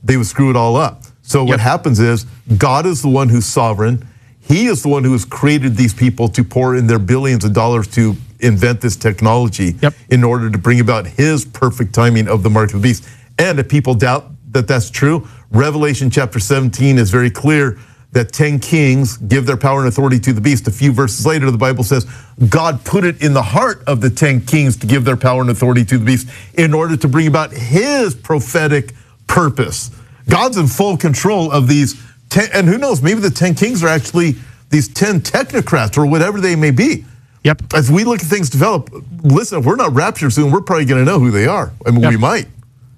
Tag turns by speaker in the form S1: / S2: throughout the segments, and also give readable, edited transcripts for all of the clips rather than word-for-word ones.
S1: they would screw it all up. So what happens is God is the one who's sovereign. He is the one who has created these people to pour in their billions of dollars to invent this technology in order to bring about his perfect timing of the mark of the beast. And if people doubt that that's true, Revelation chapter 17 is very clear that 10 kings give their power and authority to the beast. A few verses later, the Bible says, God put it in the heart of the 10 kings to give their power and authority to the beast in order to bring about his prophetic purpose. God's in full control of these 10, and who knows, maybe the 10 kings are actually these 10 technocrats or whatever they may be. As we look at things develop, listen, if we're not raptured soon, we're probably going to know who they are. I mean, we might.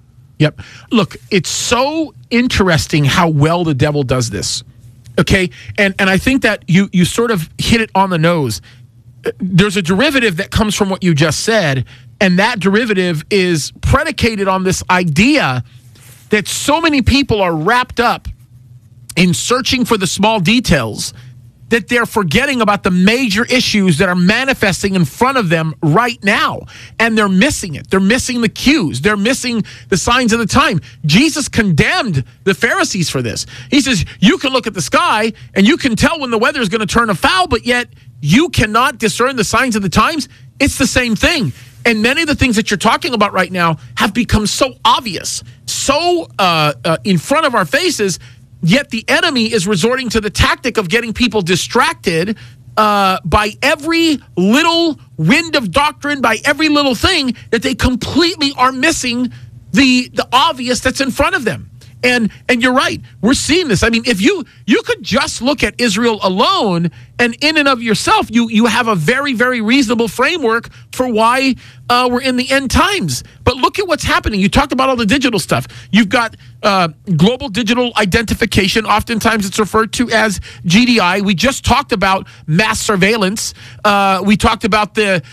S2: Look, it's so interesting how well the devil does this. Okay, and I think that you sort of hit it on the nose. There's a derivative that comes from what you just said, and that derivative is predicated on this idea that so many people are wrapped up in searching for the small details that they're forgetting about the major issues that are manifesting in front of them right now. And they're missing it. They're missing the cues. They're missing the signs of the time. Jesus condemned the Pharisees for this. He says, you can look at the sky and you can tell when the weather is going to turn afoul, but yet you cannot discern the signs of the times. It's the same thing. And many of the things that you're talking about right now have become so obvious, so in front of our faces. Yet the enemy is resorting to the tactic of getting people distracted by every little wind of doctrine, by every little thing, that they completely are missing the obvious that's in front of them. And you're right, we're seeing this. I mean, if you could just look at Israel alone, and in and of yourself, you have a very, very reasonable framework for why we're in the end times. But look at what's happening. You talked about all the digital stuff. You've got global digital identification. Oftentimes it's referred to as GDI. We just talked about mass surveillance. We talked about the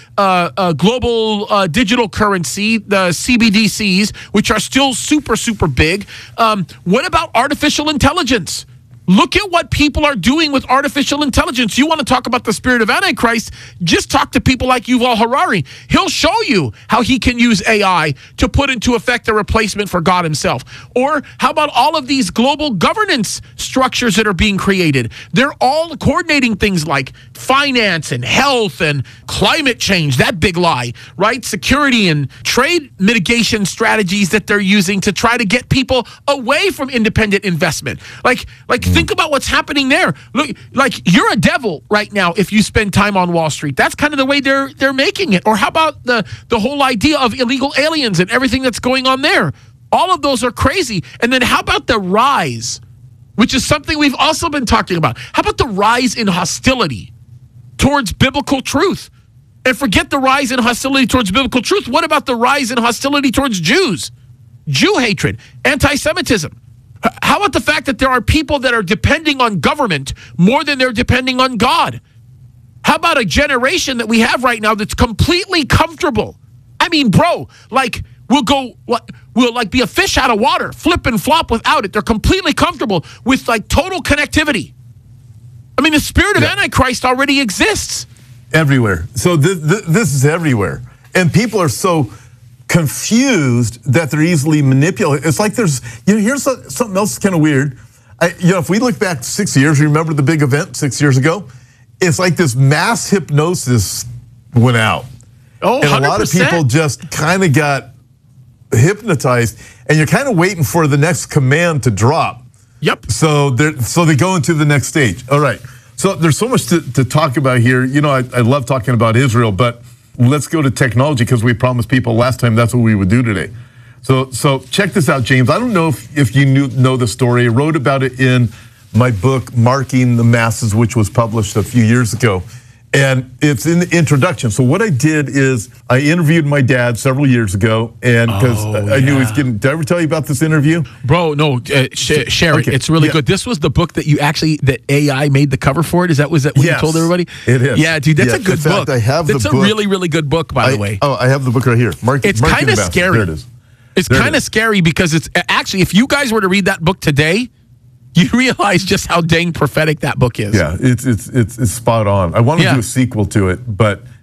S2: global digital currency, the CBDCs, which are still super, super big. What about artificial intelligence? Look at what people are doing with artificial intelligence. You want to talk about the spirit of Antichrist? Just talk to people like Yuval Harari. He'll show you how he can use AI to put into effect a replacement for God himself. Or how about all of these global governance structures that are being created? They're all coordinating things like finance and health and climate change, that big lie, right? Security and trade mitigation strategies that they're using to try to get people away from independent investment. Think about what's happening there. Look, like you're a devil right now if you spend time on Wall Street. That's kind of the way they're making it. Or how about the whole idea of illegal aliens and everything that's going on there? All of those are crazy. And then how about the rise, which is something we've also been talking about? How about the rise in hostility towards biblical truth? And forget the rise in hostility towards biblical truth. What about the rise in hostility towards Jews? Jew hatred, anti-Semitism. How about the fact that there are people that are depending on government more than they're depending on God? How about a generation that we have right now that's completely comfortable? I mean, bro, we'll be a fish out of water, flip and flop without it. They're completely comfortable with total connectivity. I mean, the spirit of Antichrist already exists.
S1: Everywhere. So this is everywhere. And people are so confused that they're easily manipulated. It's like there's, here's something else kind of weird. If we look back 6 years, remember the big event 6 years ago? It's like this mass hypnosis went out.
S2: Oh, 100%.
S1: And a lot of people just kind of got hypnotized, and you're kind of waiting for the next command to drop.
S2: Yep.
S1: So they go into the next stage. All right. So there's so much to talk about here. I love talking about Israel, but let's go to technology because we promised people last time that's what we would do today. So check this out, James. I don't know if you know the story. I wrote about it in my book, Marking the Masses, which was published a few years ago. And it's in the introduction. So what I did is I interviewed my dad several years ago, and because I knew he was getting. Did I ever tell you about this interview?
S2: Bro, no, share it. It's really good. This was the book that AI made the cover for it. Is that what you told everybody?
S1: It is.
S2: Yeah, dude, that's a good book.
S1: I have
S2: that's a really, really good book, by the way.
S1: Oh, I have the book right here.
S2: It's kind of scary.
S1: There it is.
S2: It's kind of scary because it's actually, if you guys were to read that book today, you realize just how dang prophetic that book is.
S1: Yeah, it's spot on. I want to do a sequel to it, but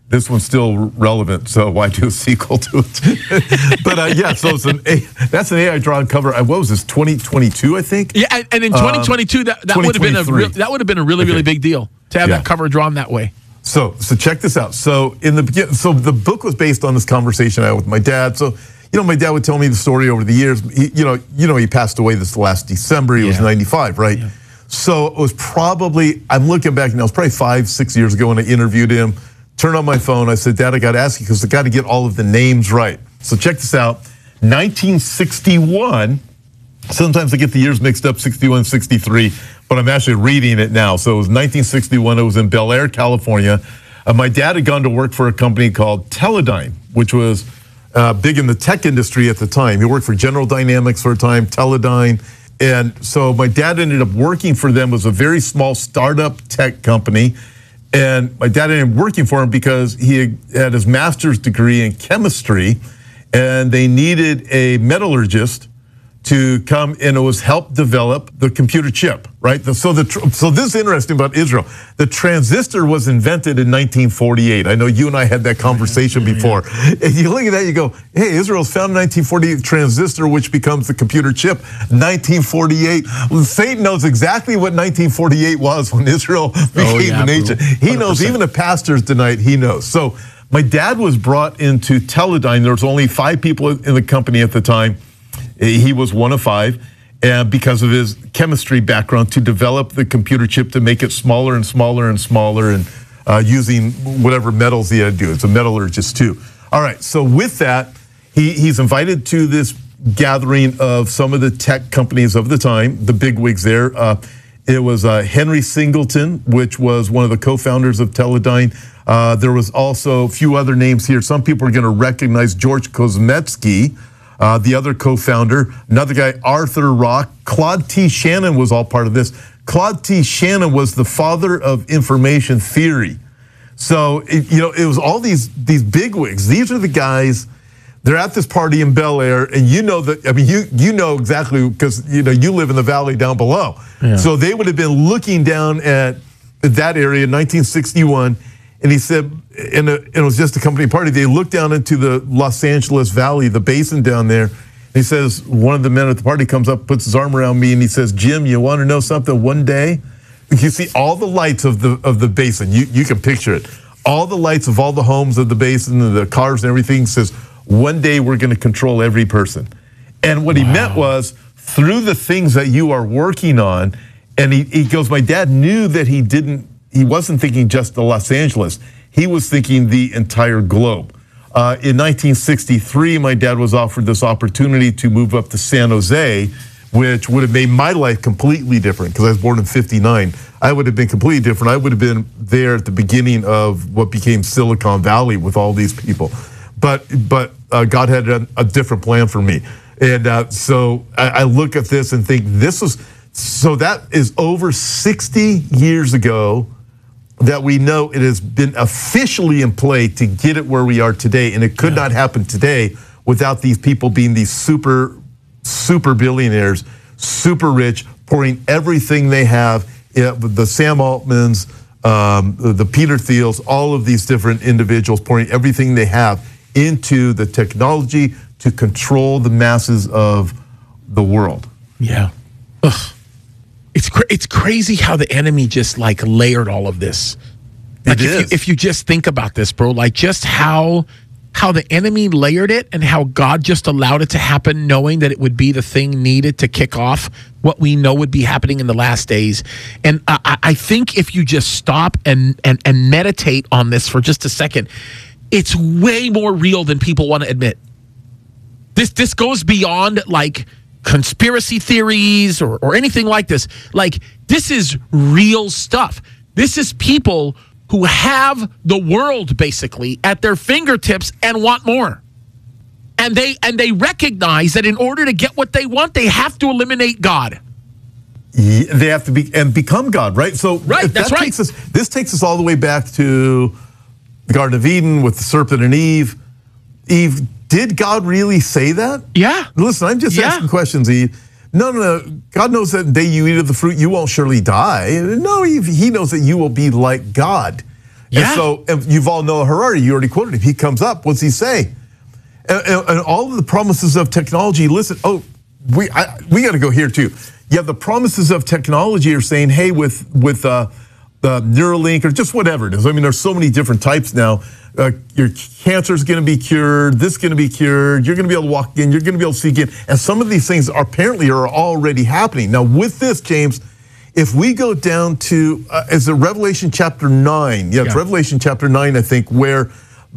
S1: this one's still relevant, so why do a sequel to it? But yeah, so that's an AI drawn cover. What was this, 2022, I think?
S2: Yeah, and in 2022, that would have been a really big deal to have that cover drawn that way.
S1: So check this out. So the book was based on this conversation I had with my dad. So my dad would tell me the story over the years. He passed away this last December. He was 95, right? Yeah. So it was probably, I'm looking back now, it was probably 5-6 years ago when I interviewed him. Turned on my phone. I said, Dad, I got to ask you because I got to get all of the names right. So check this out. 1961. Sometimes I get the years mixed up, 61, 63, but I'm actually reading it now. So it was 1961. It was in Bel Air, California. My dad had gone to work for a company called Teledyne, which was big in the tech industry at the time. He worked for General Dynamics for a time, Teledyne. And so my dad ended up working for them. It was a very small startup tech company. And my dad ended up working for him because he had his master's degree in chemistry, and they needed a metallurgist to come and it was help develop the computer chip, right? So this is interesting about Israel. The transistor was invented in 1948. I know you and I had that conversation before. And you look at that, you go, hey, Israel's found in 1948 transistor, which becomes the computer chip. 1948. Well, Satan knows exactly what 1948 was when Israel became a nation. He knows, even the pastors denied, he knows. So my dad was brought into Teledyne. There was only 5 people in the company at the time. He was one of 5, because of his chemistry background, to develop the computer chip to make it smaller and smaller and smaller, and using whatever metals he had to do. It's a metallurgist too. All right, so with that, he's invited to this gathering of some of the tech companies of the time, the bigwigs there. It was Henry Singleton, which was one of the co-founders of Teledyne. There was also a few other names here. Some people are going to recognize George Kosmetsky, the other co-founder, another guy, Arthur Rock. Claude T. Shannon was all part of this. Claude T. Shannon was the father of information theory. So, it was all these bigwigs. These are the guys, they're at this party in Bel Air, and you know exactly, because you live in the valley down below. Yeah. So they would have been looking down at that area in 1961, and he said, and it was just a company party, they looked down into the Los Angeles Valley, the basin down there. He says, one of the men at the party comes up, puts his arm around me, and he says, Jim, you want to know something? One day, you see all the lights of the basin. You can picture it. All the lights of all the homes of the basin, and the cars and everything. He says, one day we're going to control every person. And what he meant was, through the things that you are working on, and he goes, my dad knew that he wasn't thinking just the Los Angeles. He was thinking the entire globe. In 1963, my dad was offered this opportunity to move up to San Jose, which would have made my life completely different, because I was born in '59. I would have been completely different. I would have been there at the beginning of what became Silicon Valley with all these people. But God had a different plan for me. And so I look at this and think that is over 60 years ago that we know it has been officially in play to get it where we are today. And it could not happen today without these people being these super billionaires, super rich, pouring everything they have, the Sam Altmans, the Peter Thiels, all of these different individuals pouring everything they have into the technology to control the masses of the world.
S2: Yeah. Ugh. It's crazy how the enemy just layered all of this. If you just think about this, bro, just how the enemy layered it and how God just allowed it to happen, knowing that it would be the thing needed to kick off what we know would be happening in the last days. And I think if you just stop and meditate on this for just a second, it's way more real than people want to admit. This goes beyond conspiracy theories or anything like this. This is real stuff. This is people who have the world basically at their fingertips and want more. And they recognize that in order to get what they want, they have to eliminate God.
S1: Yeah, they have to become God, right? So
S2: that's right.
S1: This takes us all the way back to the Garden of Eden with the serpent and Eve. Eve, did God really say that?
S2: Yeah.
S1: Listen, I'm just asking questions, Eve. No. God knows that the day you eat of the fruit, you won't surely die. No, Eve, he knows that you will be like God. And so and you've all know Harari, you already quoted him. He comes up, what's he say? And all of the promises of technology, listen, we got to go here too. Yeah, the promises of technology are saying, hey, with the Neuralink or just whatever it is. I mean, there's so many different types now. Your cancer is going to be cured. This is going to be cured. You're going to be able to walk again. You're going to be able to see again. And some of these things apparently are already happening. Now, with this, James, if we go down to, is it Revelation chapter 9? Yeah, it's Revelation chapter 9, I think, where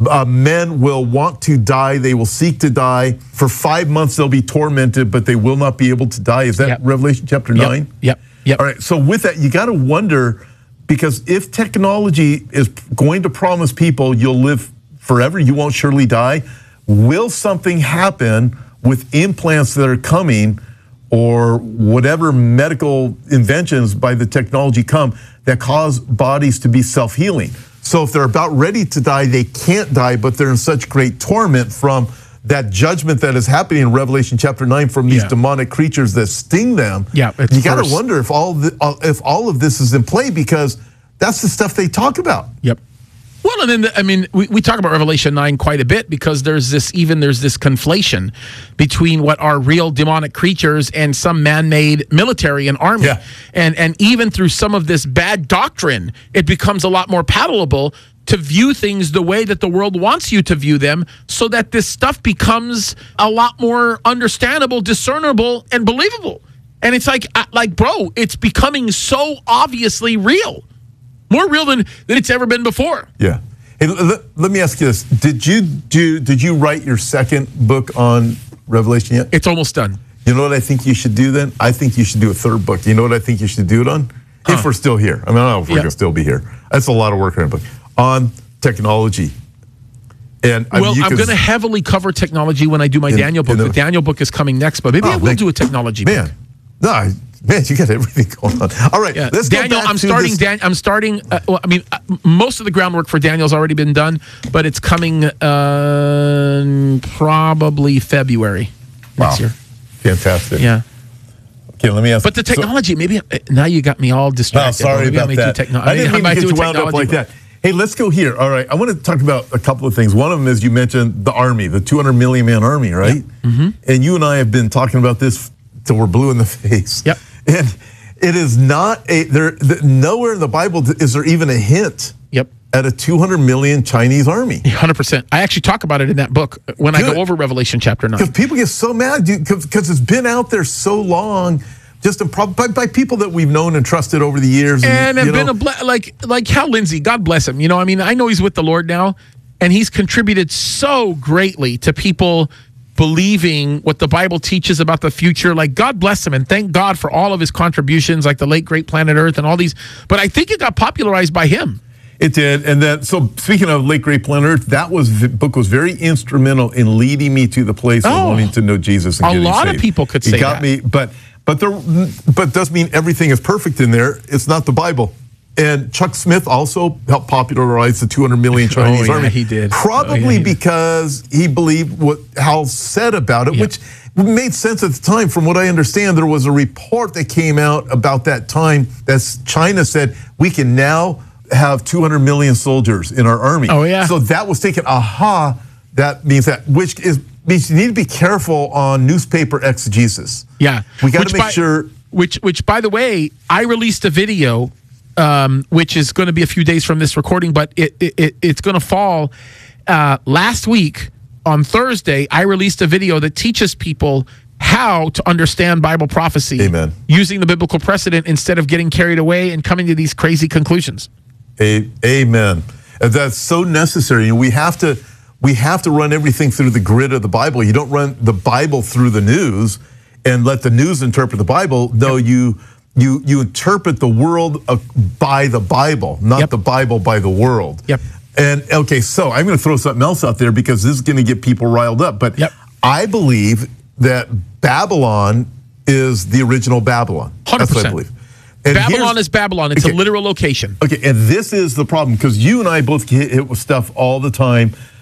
S1: men will want to die. They will seek to die. For 5 months, they'll be tormented, but they will not be able to die. Is that Revelation chapter 9?
S2: Yep.
S1: All right, so with that, you got to wonder, because if technology is going to promise people you'll live forever, you won't surely die, will something happen with implants that are coming or whatever medical inventions by the technology come that cause bodies to be self-healing? So if they're about ready to die, they can't die, but they're in such great torment from that judgment that is happening in Revelation chapter 9 from these demonic creatures that sting them.
S2: Yeah,
S1: you got to wonder if all of this is in play, because that's the stuff they talk about.
S2: Yep. Well, and then we talk about Revelation 9 quite a bit, because there's this conflation between what are real demonic creatures and some man-made military and army. Yeah. And even through some of this bad doctrine, it becomes a lot more palatable to view things the way that the world wants you to view them, so that this stuff becomes a lot more understandable, discernible, and believable. And it's like bro, it's becoming so obviously real. More real than it's ever been before.
S1: Yeah. Hey, let me ask you this. Did you write your second book on Revelation yet?
S2: It's almost done.
S1: You know what I think you should do then? I think you should do a third book. You know what I think you should do it on? If we're still here. I mean, I don't know if we're going to still be here. That's a lot of work on a book. On technology. And
S2: I'm going to heavily cover technology when I do my Daniel book. The Daniel book is coming next, but maybe I will do a technology book.
S1: No, man, you got everything going on. All right, let's
S2: Daniel,
S1: go back
S2: I'm starting. Most of the groundwork for Daniel's already been done, but it's coming probably February next year.
S1: Fantastic.
S2: Yeah.
S1: Okay, let me ask.
S2: But the technology, maybe now you got me all distracted.
S1: Sorry about that. I didn't mean to get you wound up like that. Hey, let's go here. All right, I want to talk about a couple of things. One of them is, you mentioned the army, the 200 million man army, right? Yep. Mm-hmm. And you and I have been talking about this till we're blue in the face.
S2: Yep.
S1: And it is not nowhere in the Bible is there even a hint.
S2: Yep.
S1: At a 200 million Chinese army.
S2: 100%. I actually talk about it in that book when I go over Revelation chapter 9.
S1: Because people get so mad because it's been out there so long, just by people that we've known and trusted over the years.
S2: And have been like Hal Lindsey, God bless him. You know, I mean, I know he's with the Lord now, and he's contributed so greatly to people believing what the Bible teaches about the future. Like, God bless him, and thank God for all of his contributions, like the late great Planet Earth and all these. But I think it got popularized by him.
S1: It did. And then, so speaking of late great Planet Earth, that book was very instrumental in leading me to the place of wanting to know Jesus and getting saved.
S2: A lot of people could say that.
S1: It got me, but doesn't mean everything is perfect in there. It's not the Bible. And Chuck Smith also helped popularize the 200 million Chinese army.
S2: He did.
S1: Probably because he believed what Hal said about it, which made sense at the time. From what I understand, there was a report that came out about that time that China said, we can now have 200 million soldiers in our army.
S2: Oh, yeah.
S1: So that was taken, that means that, means you need to be careful on newspaper exegesis.
S2: Yeah.
S1: We got to make sure.
S2: Which, by the way, I released a video, which is going to be a few days from this recording, but it's going to fall last week on Thursday. I released a video that teaches people how to understand Bible prophecy.
S1: Amen.
S2: Using the biblical precedent instead of getting carried away and coming to these crazy conclusions.
S1: Amen. That's so necessary. We have to run everything through the grid of the Bible. You don't run the Bible through the news and let the news interpret the Bible. No, you interpret the world by the Bible, not the Bible by the world.
S2: Yep.
S1: And okay, so I'm going to throw something else out there because this is going to get people riled up. But I believe that Babylon is the original Babylon.
S2: 100%.
S1: That's what I believe. And
S2: Babylon is Babylon. It's a literal location.
S1: Okay, and this is the problem, because you and I both get hit with stuff all the time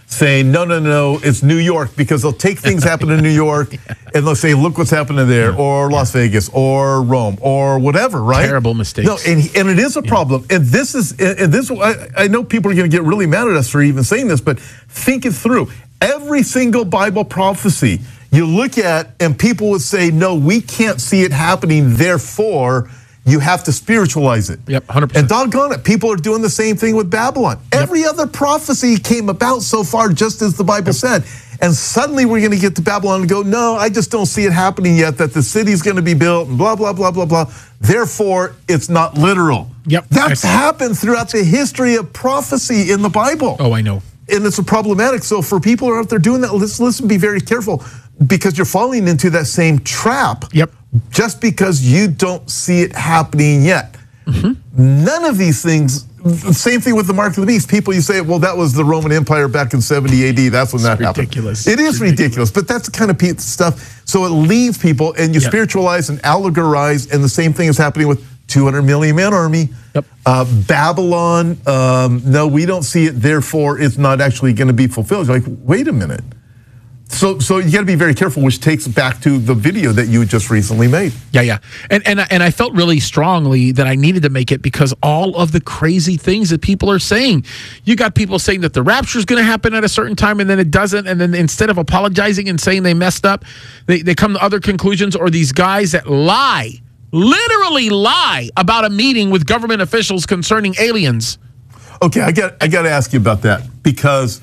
S1: saying, no, it's New York, because they'll take things happen in New York and they'll say, look what's happening there, or Las Vegas, or Rome, or whatever, right?
S2: Terrible mistakes.
S1: No, and it is a problem. And I know people are going to get really mad at us for even saying this, but think it through. Every single Bible prophecy you look at, and people would say, no, we can't see it happening, therefore you have to spiritualize it.
S2: Yep, 100%.
S1: And doggone it, people are doing the same thing with Babylon. Yep. Every other prophecy came about so far just as the Bible said. And suddenly we're going to get to Babylon and go, no, I just don't see it happening yet, that the city's going to be built and blah, blah, blah, blah, blah. Therefore, it's not literal.
S2: Yep.
S1: That's happened throughout the history of prophecy in the Bible.
S2: Oh, I know.
S1: And it's problematic. So for people who are out there doing that, listen, be very careful, because you're falling into that same trap.
S2: Yep.
S1: Just because you don't see it happening yet. None of these things, same thing with the mark of the beast. People, you say, well, that was the Roman Empire back in 70 AD. That's when that happened.
S2: Ridiculous.
S1: It is ridiculous, but that's the kind of stuff. So it leads people, and you spiritualize and allegorize, and the same thing is happening with 200 million man army. Babylon, no, we don't see it, therefore it's not actually going to be fulfilled. You're like, wait a minute. So you got to be very careful, which takes back to the video that you just recently made.
S2: Yeah. And I felt really strongly that I needed to make it because all of the crazy things that people are saying. You got people saying that the rapture is going to happen at a certain time and then it doesn't. And then instead of apologizing and saying they messed up, they come to other conclusions. Or these guys that lie, literally lie about a meeting with government officials concerning aliens.
S1: Okay, I got to ask you about that, because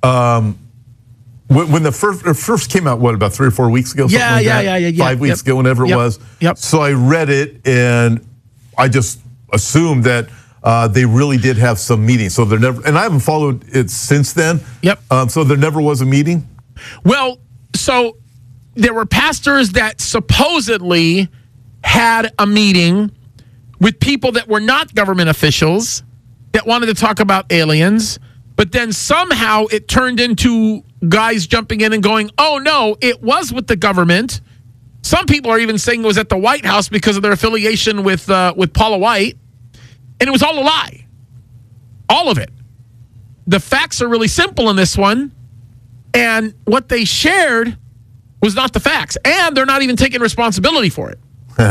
S1: when the first came out, what, about 3 or 4 weeks ago?
S2: Yeah.
S1: 5 weeks ago, whenever it was. So I read it, and I just assumed that they really did have some meeting. So they're never, and I haven't followed it since then. So there never was a meeting?
S2: Well, so there were pastors that supposedly had a meeting with people that were not government officials that wanted to talk about aliens, but then somehow it turned into guys jumping in and going, oh no, it was with the government. Some people are even saying it was at the White House because of their affiliation with Paula White, and it was all a lie. All of it. The facts are really simple in this one, and what they shared was not the facts, and they're not even taking responsibility for it.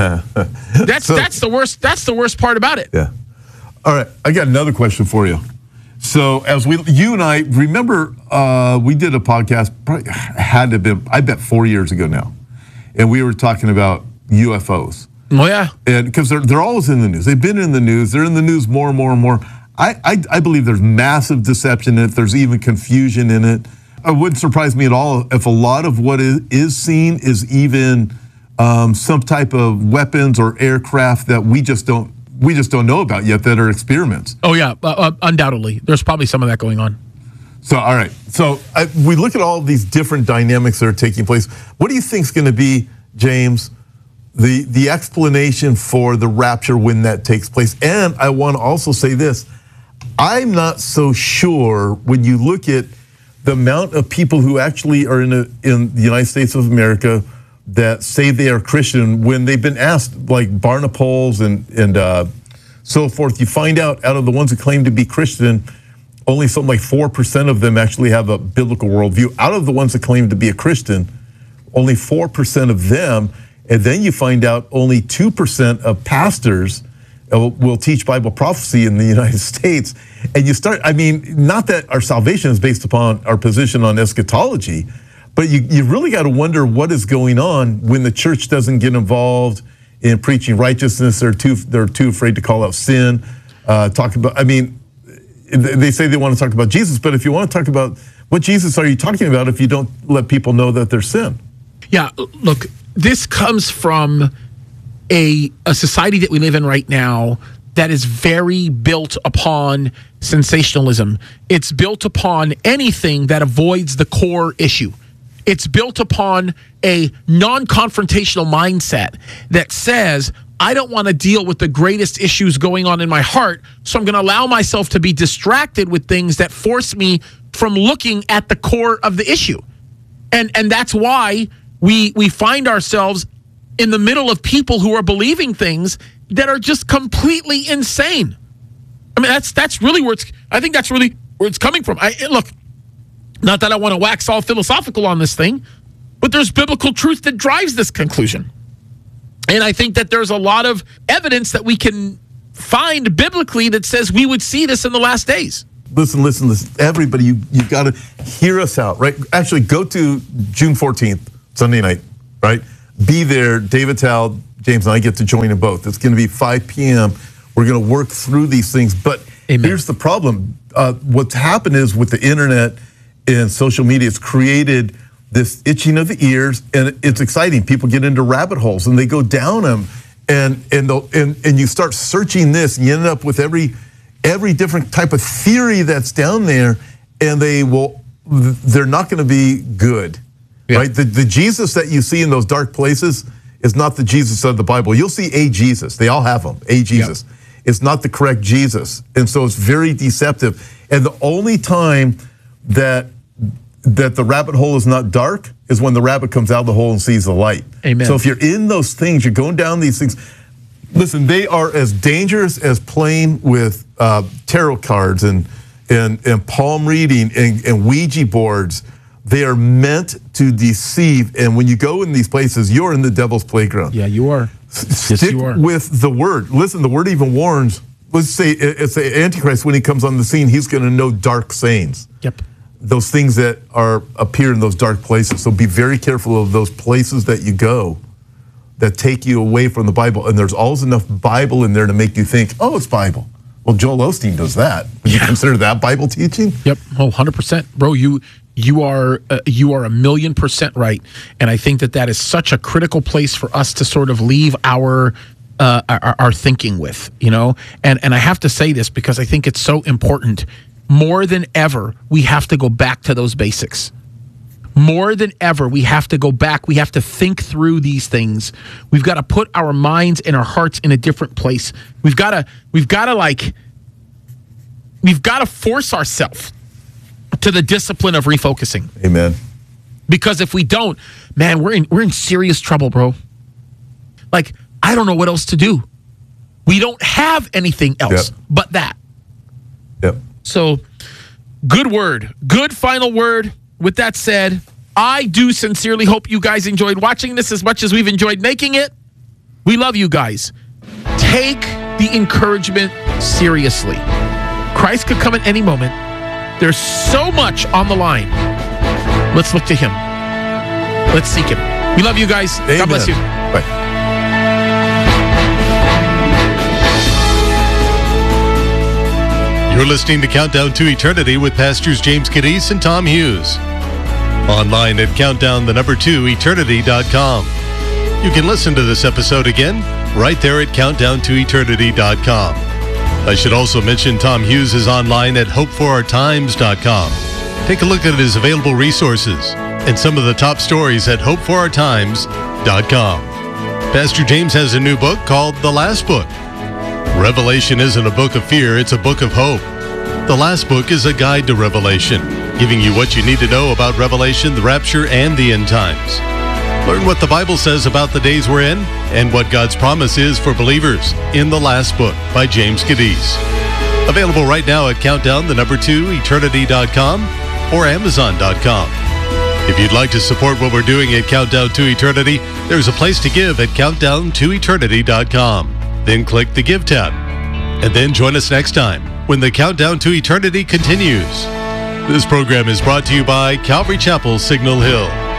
S2: That's the worst. That's the worst part about it.
S1: Yeah. All right, I got another question for you. So as you and I remember, we did a podcast. Probably had to have been, I bet, 4 years ago now, and we were talking about UFOs.
S2: Oh yeah,
S1: and because they're always in the news. They've been in the news. They're in the news more and more and more. I believe there's massive deception in it. There's even confusion in it. It wouldn't surprise me at all if a lot of what is seen is even some type of weapons or aircraft that we just don't know about yet, that are experiments.
S2: Oh yeah, undoubtedly. There's probably some of that going on.
S1: So all right, so we look at all of these different dynamics that are taking place. What do you think is going to be, James, the explanation for the rapture when that takes place? And I want to also say this: I'm not so sure when you look at the amount of people who actually are in the United States of America that say they are Christian, when they've been asked, like Barna polls and so forth, you find out of the ones who claim to be Christian, only something like 4% of them actually have a biblical worldview. Out of the ones that claim to be a Christian, only 4% of them, and then you find out only 2% of pastors will teach Bible prophecy in the United States. And you start, I mean, not that our salvation is based upon our position on eschatology, but you really got to wonder what is going on when the church doesn't get involved in preaching righteousness. They're too afraid to call out sin. Talk about, I mean, they say they want to talk about Jesus, but if you want to talk about what Jesus are you talking about if you don't let people know that there's sin? Yeah,
S2: look, this comes from a society that we live in right now that is very built upon sensationalism. It's built upon anything that avoids the core issue. It's built upon a non-confrontational mindset that says, I don't want to deal with the greatest issues going on in my heart, so I'm going to allow myself to be distracted with things that force me from looking at the core of the issue. And that's why we find ourselves in the middle of people who are believing things that are just completely insane. I mean, that's really where I think that's really where it's coming from. Look, Not that I want to wax all philosophical on this thing, but there's biblical truth that drives this conclusion. And I think that there's a lot of evidence that we can find biblically that says we would see this in the last days.
S1: Listen. Everybody, you've got to hear us out, right? Actually, go to June 14th, Sunday night, right? Be there. David Tal, James, and I get to join in both. It's going to be 5 p.m. We're going to work through these things. But Amen. Here's the problem. What's happened is with the internet and social media, it's created this itching of the ears, and it's exciting. People get into rabbit holes and they go down them, and you start searching this, and you end up with every different type of theory that's down there, and they're not going to be good, right? The Jesus that you see in those dark places is not the Jesus of the Bible. You'll see a Jesus. They all have them, a Jesus. Yep. It's not the correct Jesus, and so it's very deceptive. And the only time that the rabbit hole is not dark is when the rabbit comes out of the hole and sees the light.
S2: Amen.
S1: So if you're in those things, you're going down these things. Listen, they are as dangerous as playing with tarot cards and palm reading and Ouija boards. They are meant to deceive. And when you go in these places, you're in the devil's playground.
S2: Yeah, you are.
S1: Stick with the word. Listen, the word even warns. Let's say it's the Antichrist, when he comes on the scene, he's going to know dark sayings.
S2: Yep.
S1: Those things that appear in those dark places. So be very careful of those places that you go that take you away from the Bible. And there's always enough Bible in there to make you think, oh, it's Bible. Well, Joel Osteen does that. Would you consider that Bible teaching?
S2: Yep. Oh, 100%. Bro, you are 1,000,000% right. And I think that is such a critical place for us to sort of leave our thinking with, you know? And I have to say this because I think it's so important. More than ever, we have to go back to those basics. More than ever, we have to go back. We have to think through these things. We've got to put our minds and our hearts in a different place. We've got to force ourselves to the discipline of refocusing.
S1: Amen.
S2: Because if we don't, man, we're in serious trouble, bro. Like, I don't know what else to do. We don't have anything else but that.
S1: Yep.
S2: So, good word. Good final word. With that said, I do sincerely hope you guys enjoyed watching this as much as we've enjoyed making it. We love you guys. Take the encouragement seriously. Christ could come at any moment. There's so much on the line. Let's look to him. Let's seek him. We love you guys.
S1: Amen.
S2: God bless you.
S1: Bye.
S3: You're listening to Countdown to Eternity with Pastors James Kaddis and Tom Hughes. Online at countdown2eternity.com. You can listen to this episode again right there at countdown2eternity.com. I should also mention Tom Hughes is online at hopeforourtimes.com. Take a look at his available resources and some of the top stories at hopeforourtimes.com. Pastor James has a new book called The Last Book. Revelation isn't a book of fear, it's a book of hope. The Last Book is a guide to Revelation, giving you what you need to know about Revelation, the rapture, and the end times. Learn what the Bible says about the days we're in and what God's promise is for believers in The Last Book by James Kaddis. Available right now at countdown2eternity.com or amazon.com. If you'd like to support what we're doing at Countdown to Eternity, there's a place to give at countdown2eternity.com. Then click the Give tab. And then join us next time when the Countdown to Eternity continues. This program is brought to you by Calvary Chapel, Signal Hill.